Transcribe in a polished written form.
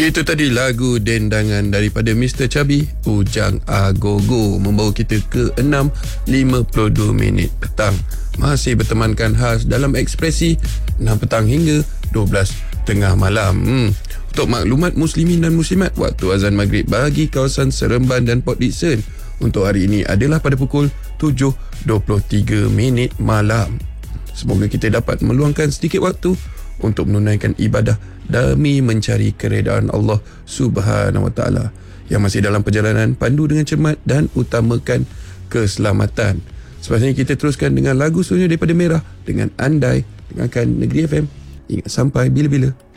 Itu tadi lagu dendangan daripada Mr. Chubby, Ujang Agogo, membawa kita ke 6.52 minit petang. Masih bertemankan khas dalam ekspresi 6 petang hingga 12 tengah malam. Untuk maklumat muslimin dan muslimat, waktu azan maghrib bagi kawasan Seremban dan Port Dickson untuk hari ini adalah pada pukul 7.23 minit malam. Semoga kita dapat meluangkan sedikit waktu untuk menunaikan ibadah demi mencari keredaan Allah Subhanahu Wa Taala. Yang masih dalam perjalanan, pandu dengan cermat dan utamakan keselamatan. Sepatutnya kita teruskan dengan lagu seterusnya daripada Merah dengan Andai. Dengarkan Negeri FM. Ingat sampai bila-bila.